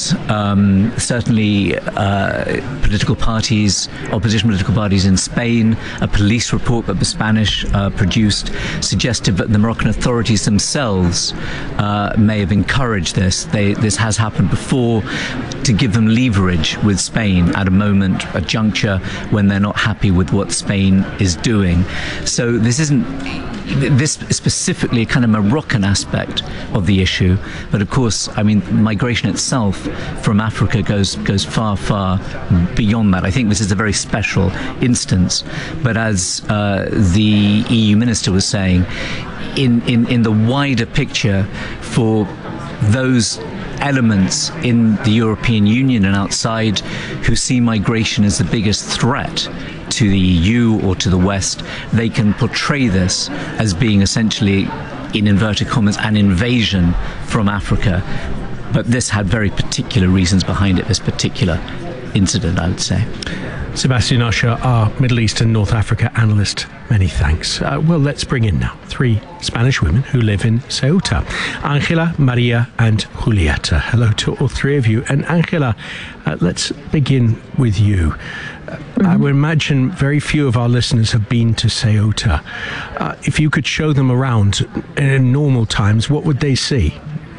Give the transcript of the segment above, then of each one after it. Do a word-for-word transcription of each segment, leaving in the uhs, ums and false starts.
as um, certainly uh, political parties, opposition political parties in Spain, a police report that the Spanish uh, produced suggested that the Moroccan authorities themselves uh, may have encouraged this. They, this has happened before, to give them leverage with Spain at a moment, a juncture when they're not happy with what Spain is doing. So this isn't this is specifically a kind of Moroccan aspect of the issue, but of course, I mean, migration itself from Africa goes goes far, far beyond that. I think this is a very special instance, but as uh, the E U minister was saying, in, in, in the wider picture, for those elements in the European Union and outside who see migration as the biggest threat to the E U or to the West, they can portray this as being essentially, in inverted commas, an invasion from Africa. But this had very particular reasons behind it, this particular incident, I would say. Sebastian Usher, our Middle East and North Africa analyst, many thanks. Uh, well, let's bring in now three Spanish women who live in Ceuta. Angela, Maria and Julieta. Hello to all three of you. And Angela, uh, let's begin with you. Uh, mm-hmm. I would imagine very few of our listeners have been to Ceuta. Uh, if you could show them around in normal times, what would they see?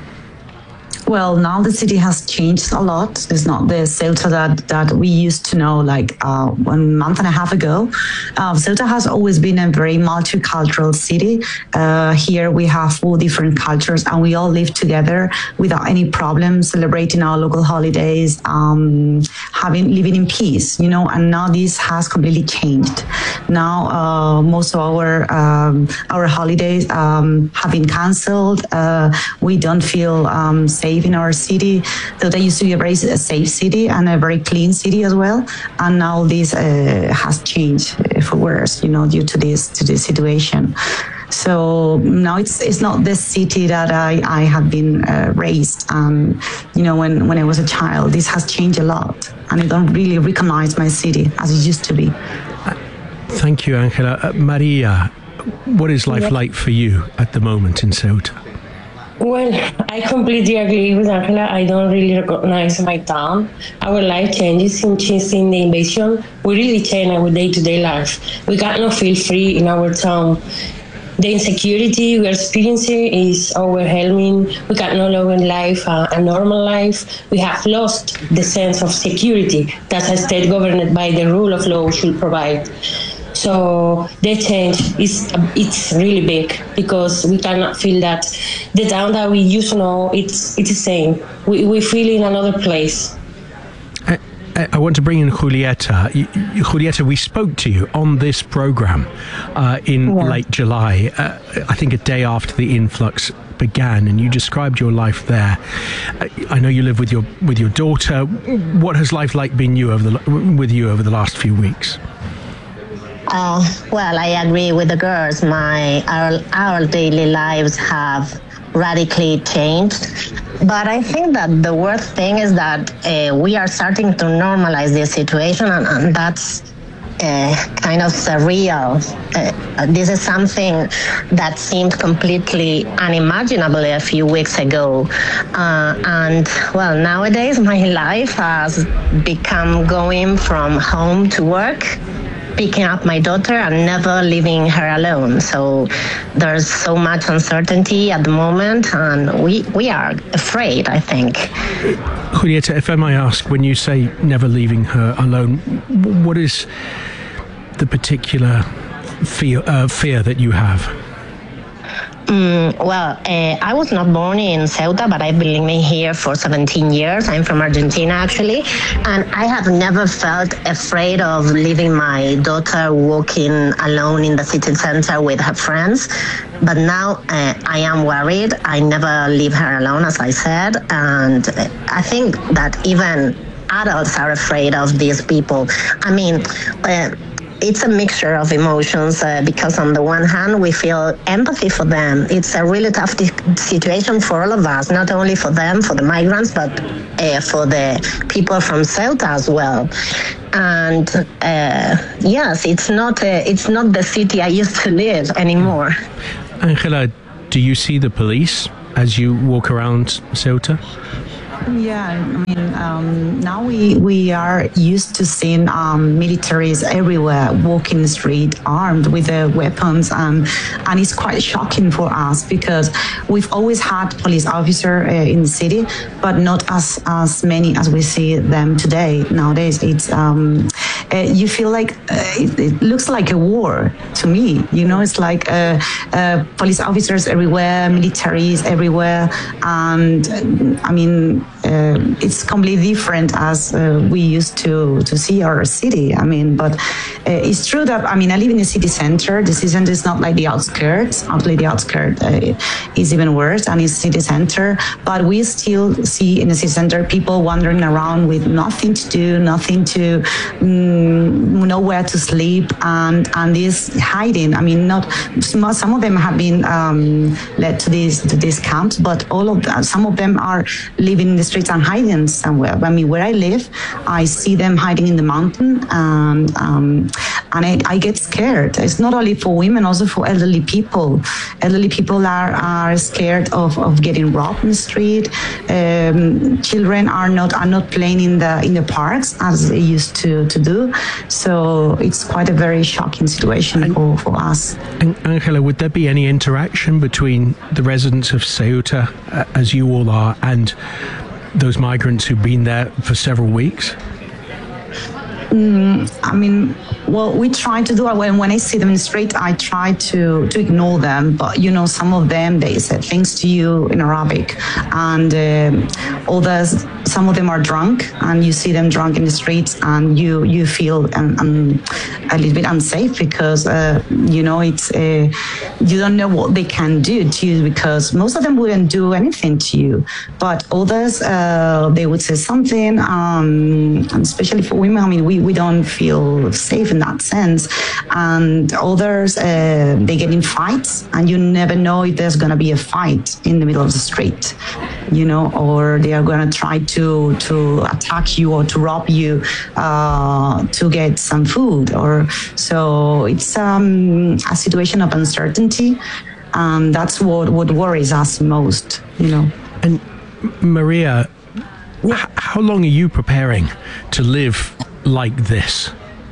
Well, now the city has changed a lot. It's not the Ceuta that, that we used to know like uh, one month and a half ago. Uh, Ceuta has always been a very multicultural city. Uh, here we have four different cultures and we all live together without any problems, celebrating our local holidays, um, having living in peace, you know, and now this has completely changed. Now uh, most of our, um, our holidays um, have been cancelled. Uh, we don't feel um, safe in our city. So they used to be a very safe city and a very clean city as well. And now this uh, has changed for worse, you know, due to this to this situation. So now it's it's not the city that I, I have been uh, raised. Um, you know, when, when I was a child, this has changed a lot. And I don't really recognize my city as it used to be. Thank you, Angela. Uh, Maria, what is life yeah. like for you at the moment in Ceuta? Well, I completely agree with Angela. I don't really recognize my town. Our life changes since in the invasion. We really change our day-to-day life. We cannot feel free in our town. The insecurity we are experiencing is overwhelming. We can no longer live a, a normal life. We have lost the sense of security that a state governed by the rule of law should provide. So the change is it's really big because we cannot feel that the town that we used to know, it's it's the same. We we feel in another place. I, I want to bring in Julieta. Julieta, we spoke to you on this program uh, in yeah. late July, uh, I think a day after the influx began, and you described your life there. I know you live with your with your daughter. What has life like been you over the with you over the last few weeks? Uh, well, I agree with the girls. My our, our daily lives have radically changed. But I think that the worst thing is that uh, we are starting to normalize this situation, and, and that's uh, kind of surreal. Uh, this is something that seemed completely unimaginable a few weeks ago. Uh, and, well, nowadays my life has become going from home to work, picking up my daughter and never leaving her alone. So there's so much uncertainty at the moment, and we, we are afraid, I think. Julieta, if I may ask, when you say never leaving her alone, what is the particular fear, uh, fear that you have? Mm, well, uh, I was not born in Ceuta, but I've been living here for seventeen years. I'm from Argentina, actually, and I have never felt afraid of leaving my daughter walking alone in the city center with her friends. But now uh, I am worried. I never leave her alone, as I said, and I think that even adults are afraid of these people. I mean, uh, it's a mixture of emotions uh, because on the one hand, we feel empathy for them. It's a really tough di- situation for all of us, not only for them, for the migrants, but uh, for the people from Ceuta as well. And uh, yes, it's not uh, it's not the city I used to live anymore. Angela, do you see the police as you walk around Ceuta? Yeah, I mean, um, now we, we are used to seeing um, militaries everywhere walking the street armed with their weapons, um, and it's quite shocking for us because we've always had police officers uh, in the city, but not as, as many as we see them today. Nowadays, it's um, uh, you feel like uh, it, it looks like a war to me. You know, it's like uh, uh, police officers everywhere, militaries everywhere, and uh, I mean. Uh, it's completely different as uh, we used to, to see our city. I mean, but uh, it's true that, I mean, I live in the city center. The city center is not like the outskirts. Actually, the outskirts uh, is even worse, and it's city center. But we still see in the city center people wandering around with nothing to do, nothing to, um, nowhere to sleep, and, and this hiding. I mean, not some of them have been um, led to these to these camps, but all of them, some of them are living in the streets and hiding somewhere. I mean, where I live, I see them hiding in the mountain, and um, and I, I get scared. It's not only for women, also for elderly people. Elderly people are, are scared of, of getting robbed in the street. Um, children are not are not playing in the in the parks as they used to, to do. So it's quite a very shocking situation and, for, for us. And Angela, would there be any interaction between the residents of Ceuta, uh, as you all are, and those migrants who've been there for several weeks? Mm, I mean, well, we try to do it. When, when I see them in the street, I try to, to ignore them. But, you know, some of them, they say things to you in Arabic. And um, others, some of them are drunk, and you see them drunk in the streets, and you, you feel um, um, a little bit unsafe because, uh, you know, it's uh, you don't know what they can do to you, because most of them wouldn't do anything to you. But others, uh, they would say something, um, and especially for women, I mean, we, we don't feel safe in that sense. And others, uh, they get in fights, and you never know if there's going to be a fight in the middle of the street, you know, or they are going to try to, to attack you or to rob you uh, to get some food. Or so it's um, a situation of uncertainty, and that's what, what worries us most, you know. And Maria, h- how long are you preparing to live like this?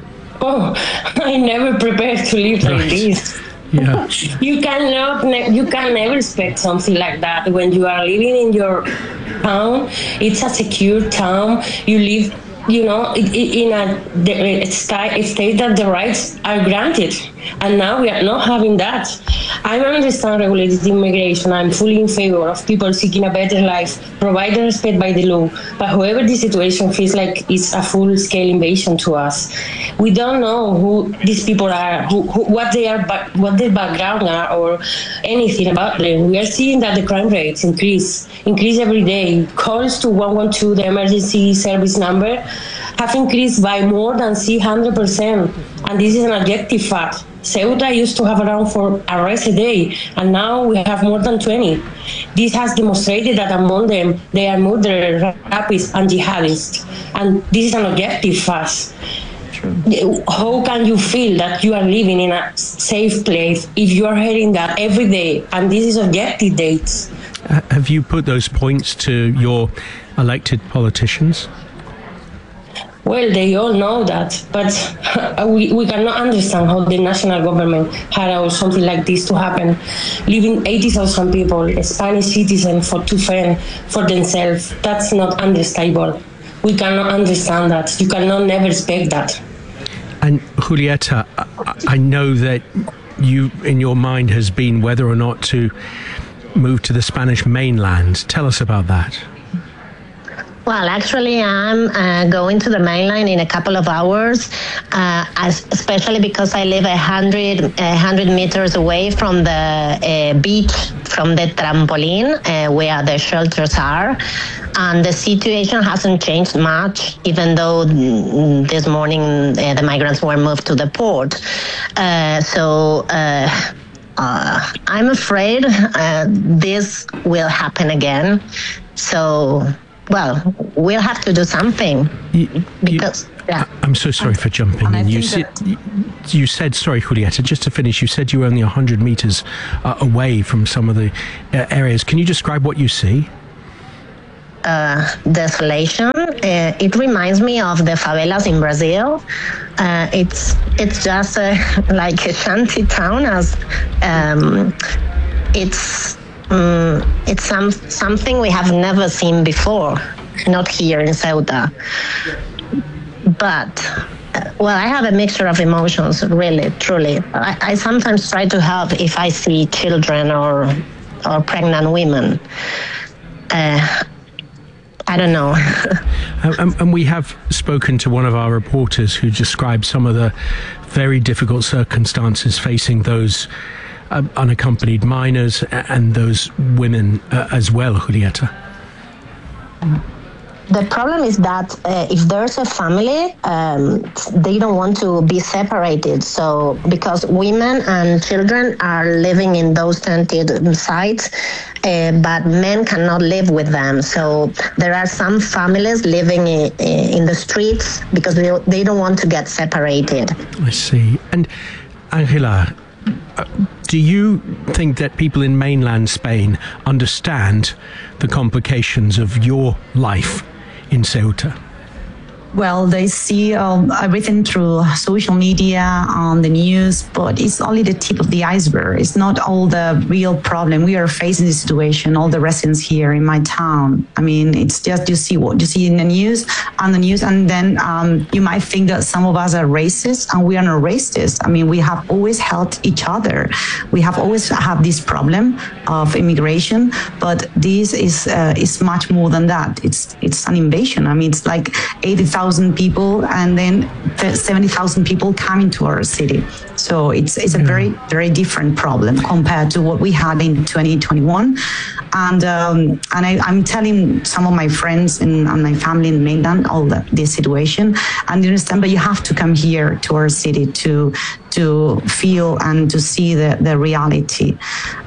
Oh, I never prepared to live Right. like this. Yeah. You cannot, ne- you can never expect something like that when you are living in your town. It's a secure town. You live, you know, i- i- in a, the- a sta- a state that the rights are granted, and now we are not having that. I understand regulated immigration. I'm fully in favor of people seeking a better life, provided respect by the law. But however, the situation feels like it's a full-scale invasion to us. We don't know who these people are, who, who, what they are, ba- what their background are, or anything about them. We are seeing that the crime rates increase, increase every day. Calls to one one two, the emergency service number, have increased by more than six hundred percent, and this is an objective fact. Ceuta used to have around four arrests a day, and now we have more than twenty. This has demonstrated that among them, they are murderers, rapists, and jihadists, and this is an objective fact. How can you feel that you are living in a safe place if you are hearing that every day, and this is objective dates? Uh, have you put those points to your elected politicians? Well, they all know that, but we, we cannot understand how the national government had allowed something like this to happen, leaving eighty thousand people, Spanish citizens, for to fend for themselves. That's not understandable. We cannot understand that. You cannot never expect that. And Julieta, I, I know that you, in your mind, has been whether or not to move to the Spanish mainland. Tell us about that. Well, actually, I'm uh, going to the mainland in a couple of hours, uh, as, especially because I live a hundred, a hundred meters away from the uh, beach, from the trampoline, uh, where the shelters are. And the situation hasn't changed much, even though mm, this morning uh, the migrants were moved to the port. Uh, so uh, uh, I'm afraid uh, this will happen again. So... Well, we'll have to do something You, because. you, yeah. I'm so sorry for jumping and I in. You think said, you said, sorry, Julieta, just to finish, you said you were only one hundred meters uh, away from some of the uh, areas. Can you describe what you see? uh, desolation. Uh, it reminds me of the favelas in Brazil. Uh, it's it's just uh, like a shanty town, as um, it's um, it's some something we have never seen before, not here in Ceuta. But uh, well, I have a mixture of emotions, really, truly. I, I sometimes try to help if I see children or or pregnant women. Uh, I don't know. and, and we have spoken to one of our reporters who described some of the very difficult circumstances facing those uh, unaccompanied minors and those women uh, as well, Julieta. The problem is that uh, if there's a family, um, they don't want to be separated. So because women and children are living in those tented sites, uh, but men cannot live with them. So there are some families living in, in the streets because they, they don't want to get separated. I see. And Angela, uh, do you think that people in mainland Spain understand the complications of your life in Ceuta? Well, they see um, everything through social media, on the news, but it's only the tip of the iceberg. It's not all the real problem. We are facing this situation, all the residents here in my town. I mean, it's just you see what you see in the news, on the news, and then um, you might think that some of us are racist, and we are not racist. I mean, we have always helped each other. We have always had this problem of immigration, but this is uh, is much more than that. It's it's an invasion. I mean, it's like eighty thousand people and then seventy thousand people coming to our city. So it's it's a very, very different problem compared to what we had in twenty twenty-one. And um, and I, I'm telling some of my friends and, and my family in mainland all the, this situation. And you understand, but you have to come here to our city to to feel and to see the, the reality.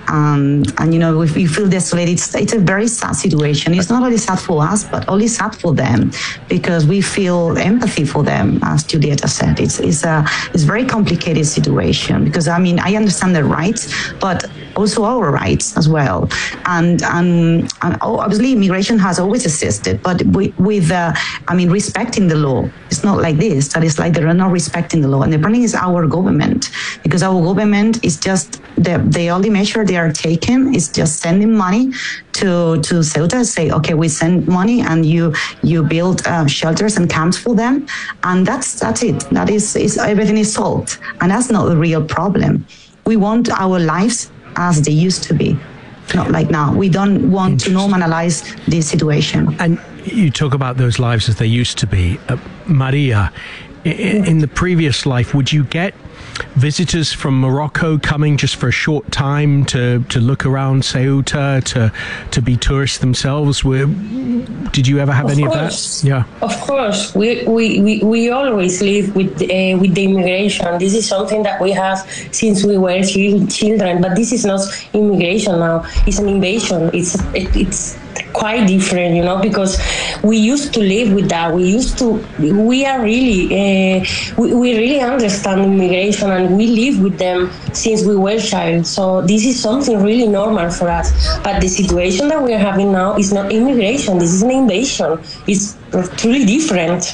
Um, and, you know, if you feel desolated, it's, it's a very sad situation. It's not only sad for us, but only sad for them because we feel empathy for them, as Julieta said. It's, it's a it's a very complicated situation because, I mean, I understand their rights, but also our rights as well. And, and, and obviously immigration has always existed, but we, with, uh, I mean, respecting the law. It's not like this, that it's like they're not respecting the law. And the problem is our government, because our government is just, the, the only measure they are taking is just sending money to, to Ceuta, say, okay, we send money and you you build uh, shelters and camps for them. And that's that's it. That is, is everything is solved. And that's not the real problem. We want our lives as they used to be, not like now. We don't want to normalize this situation. And you talk about those lives as they used to be. Uh, Maria, in, in the previous life, would you get visitors from Morocco coming just for a short time to, to look around Ceuta, to to be tourists themselves? Were, did you ever have of any course. of that? Yeah, of course. We we, we, we always live with uh, with the immigration. This is something that we have since we were children. But this is not immigration now. It's an invasion. It's it, it's quite different, you know, because we used to live with that. We used to. We are really. Uh, we, we really understand immigration. And we live with them since we were child. So this is something really normal for us. But the situation that we are having now is not immigration. This is an invasion. It's truly different.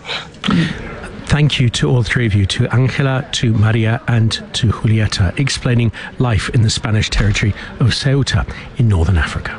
Thank you to all three of you, to Angela, to Maria and to Julieta, explaining life in the Spanish territory of Ceuta in Northern Africa.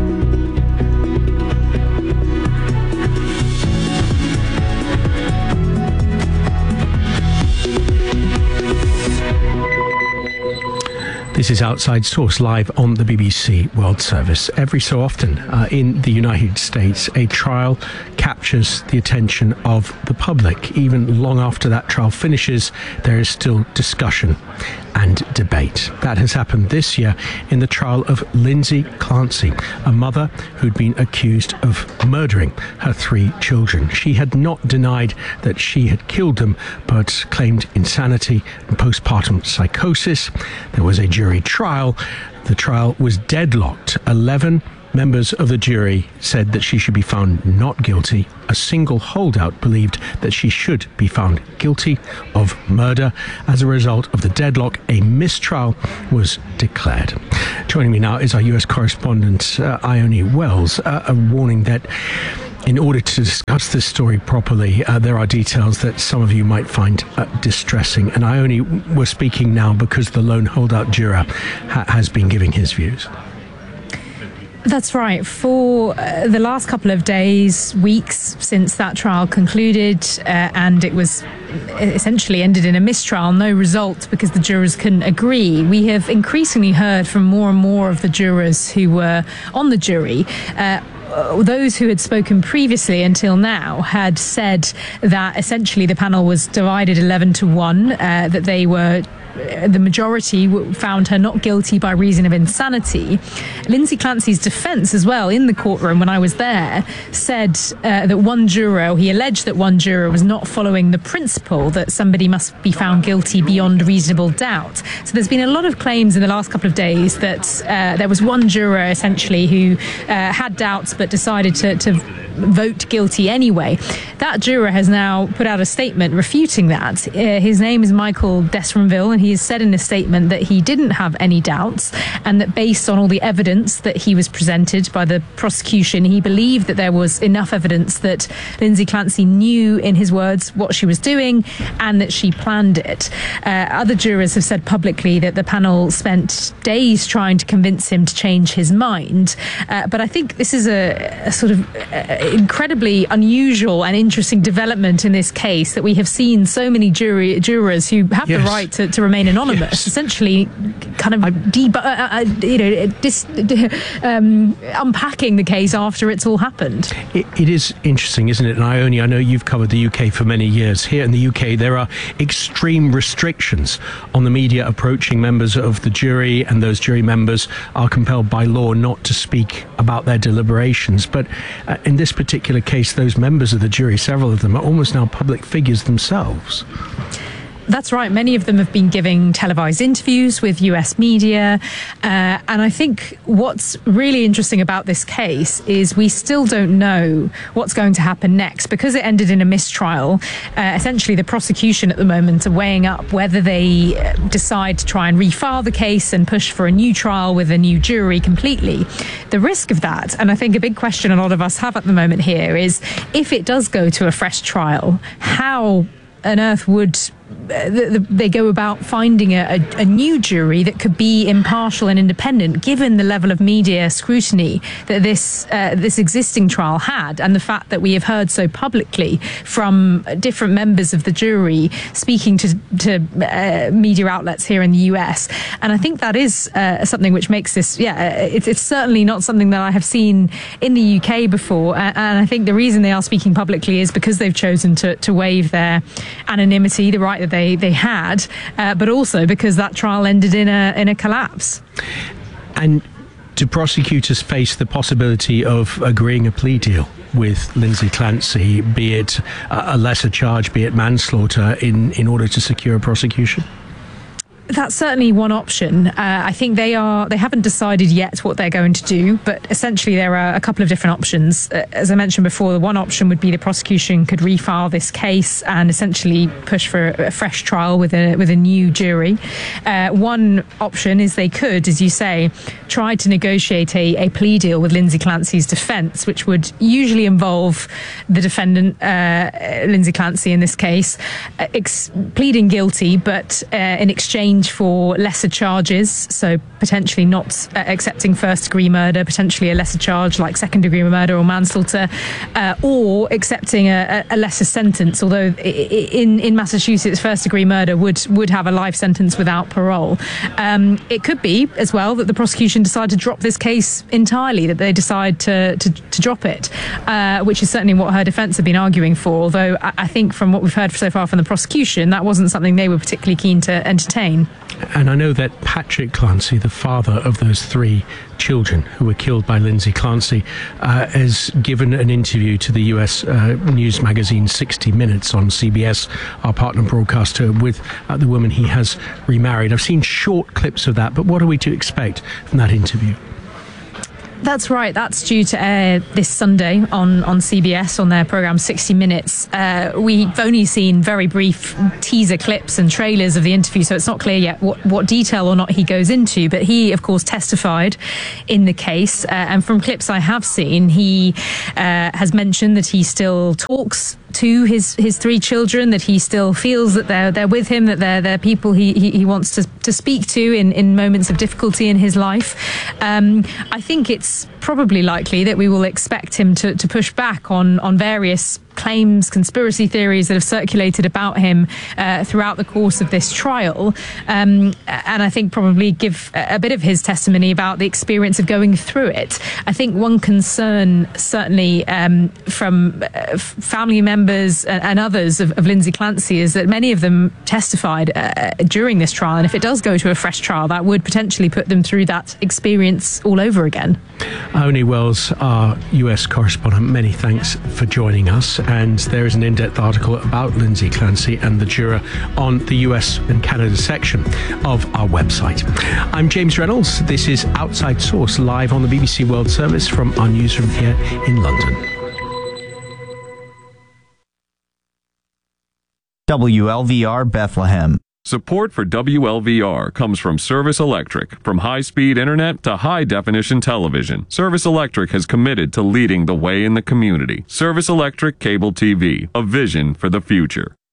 This is Outside Source, live on the B B C World Service. Every so often uh, in the United States, a trial captures the attention of the public. Even long after that trial finishes, there is still discussion and debate. That has happened this year in the trial of Lindsay Clancy, a mother who'd been accused of murdering her three children. She had not denied that she had killed them, but claimed insanity and postpartum psychosis. There was a jury trial. The trial was deadlocked. Eleven members of the jury said that she should be found not guilty. a single holdout believed that she should be found guilty of murder. As a result of the deadlock, a mistrial was declared. Joining me now is our U S correspondent, uh, Ione Wells, uh, a warning that in order to discuss this story properly, uh, there are details that some of you might find uh, distressing. And Ione, we're speaking now because the lone holdout juror ha- has been giving his views. That's right. For uh, the last couple of days, weeks since that trial concluded, uh, and it was essentially ended in a mistrial, no result because the jurors couldn't agree, we have increasingly heard from more and more of the jurors who were on the jury. Uh, Those who had spoken previously until now had said that essentially the panel was divided eleven to one, uh, that they were the majority found her not guilty by reason of insanity. Lindsay Clancy's defence as well in the courtroom when I was there said uh, that one juror, he alleged that one juror was not following the principle that somebody must be found guilty beyond reasonable doubt. So there's been a lot of claims in the last couple of days that uh, there was one juror essentially who uh, had doubts but decided to, to vote guilty anyway. That juror has now put out a statement refuting that. Uh, his name is Michael Desronville, and he has said in a statement that he didn't have any doubts and that based on all the evidence that he was presented by the prosecution, he believed that there was enough evidence that Lindsay Clancy knew, in his words, what she was doing and that she planned it. Uh, other jurors have said publicly that the panel spent days trying to convince him to change his mind. Uh, but I think this is a, a sort of uh, incredibly unusual and interesting development in this case, that we have seen so many jury jurors who have yes. the right to, to remain anonymous, yes. essentially kind of deb- uh, uh, you know, dis- um, unpacking the case after it's all happened. It, it is interesting, isn't it? And Ione, I know you've covered the U K for many years. Here in the U K, there are extreme restrictions on the media approaching members of the jury, and those jury members are compelled by law not to speak about their deliberations. But uh, in this particular case, those members of the jury, several of them, are almost now public figures themselves. That's right. Many of them have been giving televised interviews with U S media. Uh, and I think what's really interesting about this case is we still don't know what's going to happen next. Because it ended in a mistrial, uh, essentially the prosecution at the moment are weighing up whether they decide to try and refile the case and push for a new trial with a new jury completely. The risk of that, and I think a big question a lot of us have at the moment here, is if it does go to a fresh trial, how on earth would they go about finding a, a, a new jury that could be impartial and independent, given the level of media scrutiny that this uh, this existing trial had, and the fact that we have heard so publicly from different members of the jury speaking to, to uh, media outlets here in the U S. And I think that is uh, something which makes this, yeah, it's, it's certainly not something that I have seen in the U K before. And, and I think the reason they are speaking publicly is because they've chosen to, to waive their anonymity, the right that they They, they had, uh, but also because that trial ended in a in a collapse. And do prosecutors face the possibility of agreeing a plea deal with Lindsay Clancy, be it a lesser charge, be it manslaughter, in, in order to secure a prosecution? That's certainly one option. Uh, I think they are. They haven't decided yet what they're going to do, but essentially there are a couple of different options. Uh, as I mentioned before, the one option would be the prosecution could refile this case and essentially push for a fresh trial with a with a new jury. Uh, one option is they could, as you say, try to negotiate a, a plea deal with Lindsay Clancy's defence, which would usually involve the defendant, uh, Lindsay Clancy in this case, uh, ex- pleading guilty, but uh, in exchange for lesser charges, so potentially not uh, accepting first degree murder, potentially a lesser charge like second degree murder or manslaughter, uh, or accepting a, a lesser sentence, although in, in Massachusetts first degree murder would, would have a life sentence without parole. Um, it could be as well that the prosecution decide to drop this case entirely, that they decide to, to, to drop it, uh, which is certainly what her defence have been arguing for, although I, I think from what we've heard so far from the prosecution, that wasn't something they were particularly keen to entertain. And I know that Patrick Clancy, the father of those three children who were killed by Lindsay Clancy, uh, has given an interview to the U S uh, news magazine sixty minutes on C B S, our partner broadcaster, with uh, the woman he has remarried. I've seen short clips of that, but what are we to expect from that interview? That's right. That's due to air this Sunday on, on C B S on their programme sixty minutes. Uh, we've only seen very brief teaser clips and trailers of the interview, so it's not clear yet what, what detail or not he goes into. But he, of course, testified in the case. Uh, and from clips I have seen, he uh, has mentioned that he still talks to his, his three children, that he still feels that they're they're with him, that they're, they're people he, he, he wants to, to speak to in, in moments of difficulty in his life. Um, I think it's probably likely that we will expect him to, to push back on, on various claims, conspiracy theories that have circulated about him uh, throughout the course of this trial. Um, and I think probably give a, a bit of his testimony about the experience of going through it. I think one concern, certainly um, from uh, family members and, and others of, of Lindsay Clancy, is that many of them testified uh, during this trial. And if it does go to a fresh trial, that would potentially put them through that experience all over again. Aoni Wells, our U S correspondent, many thanks for joining us. And there is an in-depth article about Lindsay Clancy and the juror on the U S and Canada section of our website. I'm James Reynolds. This is Outside Source, live on the B B C World Service from our newsroom here in London. W L V R Bethlehem. Support for W L V R comes from Service Electric. From high-speed internet to high-definition television, Service Electric has committed to leading the way in the community. Service Electric Cable T V, a vision for the future.